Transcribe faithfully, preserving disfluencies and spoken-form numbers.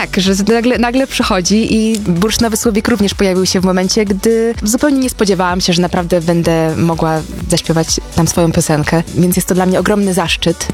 tak, że nagle, nagle przychodzi i Bursztynowy Słowik również pojawił się w momencie, gdy zupełnie nie spodziewałam się, że naprawdę będę mogła zaśpiewać tam swoją piosenkę, więc jest to dla mnie ogromny zaszczyt.